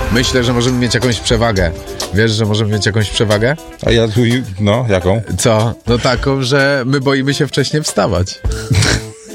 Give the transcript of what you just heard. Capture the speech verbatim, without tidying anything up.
Myślę, że możemy mieć jakąś przewagę. Wiesz, że możemy mieć jakąś przewagę? A ja tu, no, jaką? Co? No taką, że my boimy się wcześniej wstawać.